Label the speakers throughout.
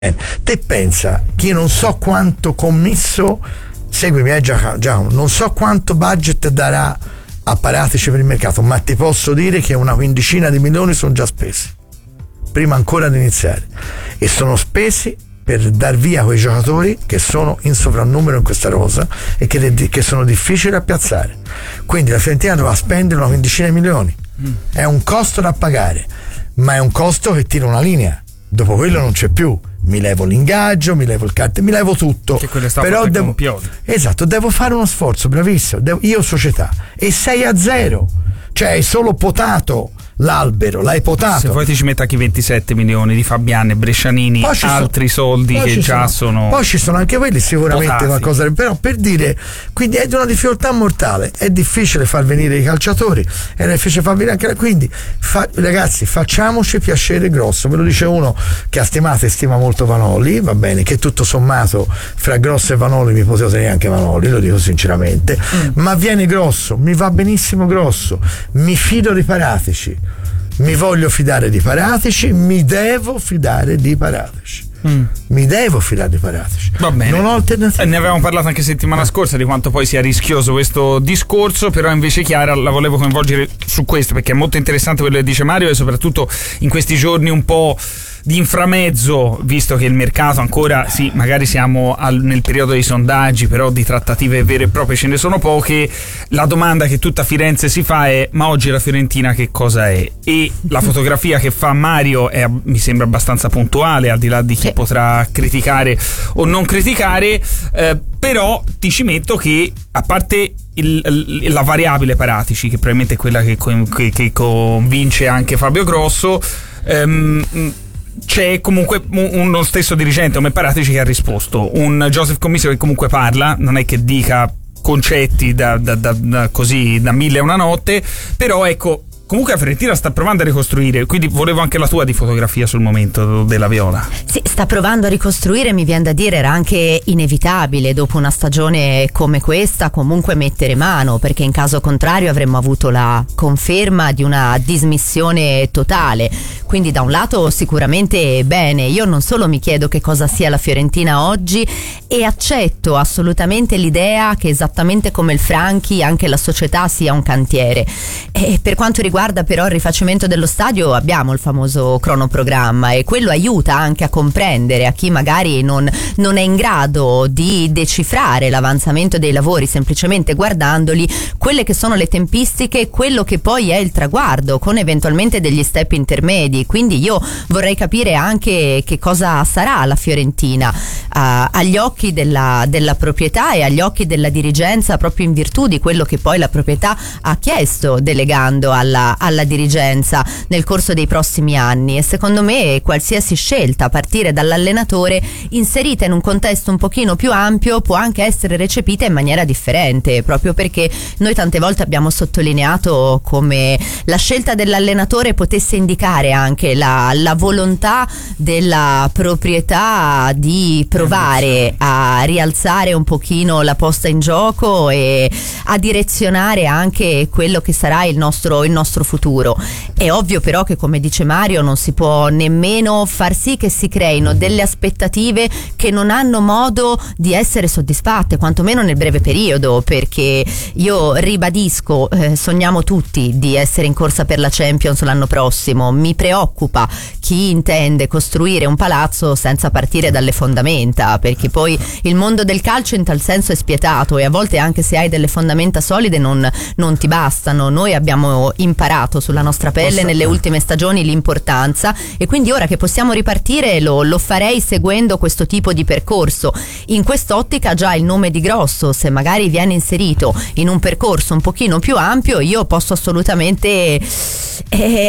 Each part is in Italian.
Speaker 1: Te pensa che io non so quanto commesso, seguimi Giacomo, non so quanto budget darà a Paratici per il mercato, ma ti posso dire che una quindicina di milioni sono già spesi prima ancora di iniziare, e sono spesi per dar via quei giocatori che sono in sovrannumero in questa rosa e che sono difficili da piazzare. Quindi la Fiorentina dovrà spendere una quindicina di milioni. È un costo da pagare, ma è un costo che tira una linea. Dopo quello non c'è più. Mi levo l'ingaggio, mi levo il cartello, mi levo tutto.
Speaker 2: Che quello sta
Speaker 1: però devo fare uno sforzo, bravissimo. Io società, e 6-0, cioè hai solo potato l'albero, l'hai potato.
Speaker 2: Se poi ti ci metti anche 27 milioni di Fabiani e Brescianini, altri soldi che già sono.
Speaker 1: Poi ci sono anche quelli sicuramente
Speaker 2: potati.
Speaker 1: Qualcosa, però per dire, quindi è di una difficoltà mortale, è difficile far venire i calciatori, è difficile far venire anche quindi ragazzi, facciamoci piacere grosso. Me lo dice uno che ha stimato e stima molto Vanoli, va bene, che tutto sommato fra Grosso e Vanoli mi potevo tenere anche Vanoli, lo dico sinceramente, ma viene Grosso, mi va benissimo Grosso, mi fido di Paratici, mi voglio fidare di Paratici, mi devo fidare di Paratici. Mi devo fidare di Paratici.
Speaker 2: Va bene.
Speaker 1: Non ho alternative.
Speaker 2: Ne avevamo parlato anche settimana scorsa di quanto poi sia rischioso questo discorso, però invece Chiara la volevo coinvolgere su questo, perché è molto interessante quello che dice Mario, e soprattutto in questi giorni un po' di inframezzo, visto che il mercato ancora, sì, magari siamo nel periodo dei sondaggi, però di trattative vere e proprie ce ne sono poche. La domanda che tutta Firenze si fa è: ma oggi la Fiorentina che cosa è? E la fotografia che fa Mario mi sembra abbastanza puntuale, al di là di chi potrà criticare o non criticare, però ti ci metto che, a parte la variabile Paratici, che probabilmente è quella che convince anche Fabio Grosso, c'è comunque uno stesso dirigente come Paratici che ha risposto, un Joseph Commisso che comunque parla, non è che dica concetti così da mille e una notte, però ecco, comunque la Fiorentina sta provando a ricostruire, quindi volevo anche la tua di fotografia sul momento della Viola.
Speaker 3: Sì, sta provando a ricostruire, mi viene da dire, era anche inevitabile dopo una stagione come questa comunque mettere mano, perché in caso contrario avremmo avuto la conferma di una dismissione totale. Quindi da un lato sicuramente bene, io non solo mi chiedo che cosa sia la Fiorentina oggi, e accetto assolutamente l'idea che, esattamente come il Franchi, anche la società sia un cantiere. E per quanto riguarda però il rifacimento dello stadio, abbiamo il famoso cronoprogramma, e quello aiuta anche a comprendere a chi magari non è in grado di decifrare l'avanzamento dei lavori semplicemente guardandoli, quelle che sono le tempistiche, quello che poi è il traguardo, con eventualmente degli step intermedi. Quindi io vorrei capire anche che cosa sarà la Fiorentina agli occhi della proprietà e agli occhi della dirigenza, proprio in virtù di quello che poi la proprietà ha chiesto delegando alla dirigenza nel corso dei prossimi anni. E secondo me qualsiasi scelta a partire dall'allenatore, inserita in un contesto un pochino più ampio, può anche essere recepita in maniera differente, proprio perché noi tante volte abbiamo sottolineato come la scelta dell'allenatore potesse indicare anche la volontà della proprietà di provare a rialzare un pochino la posta in gioco e a direzionare anche quello che sarà il nostro futuro. È ovvio però che, come dice Mario, non si può nemmeno far sì che si creino delle aspettative che non hanno modo di essere soddisfatte, quantomeno nel breve periodo, perché io ribadisco, sogniamo tutti di essere in corsa per la Champions l'anno prossimo. Mi preoccupa chi intende costruire un palazzo senza partire dalle fondamenta, perché poi il mondo del calcio in tal senso è spietato, e a volte anche se hai delle fondamenta solide non ti bastano. Noi abbiamo imparato sulla nostra pelle nelle ultime stagioni l'importanza, e quindi ora che possiamo ripartire lo farei seguendo questo tipo di percorso. In quest'ottica già il nome di Grosso, se magari viene inserito in un percorso un pochino più ampio, io posso assolutamente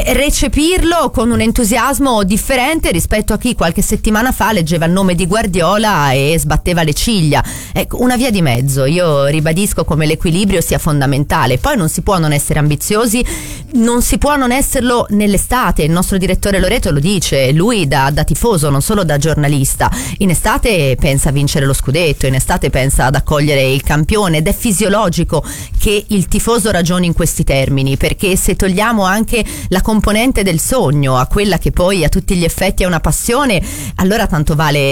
Speaker 3: recepirlo con un entusiasmo differente rispetto a chi qualche settimana fa leggeva il nome di Guardiola Viola e sbatteva le ciglia. Ecco, una via di mezzo. Io ribadisco come l'equilibrio sia fondamentale. Poi non si può non essere ambiziosi, non si può non esserlo nell'estate. Il nostro direttore Loreto lo dice, lui da tifoso, non solo da giornalista. In estate pensa a vincere lo scudetto, in estate pensa ad accogliere il campione, ed è fisiologico che il tifoso ragioni in questi termini, perché se togliamo anche la componente del sogno a quella che poi a tutti gli effetti è una passione, allora tanto vale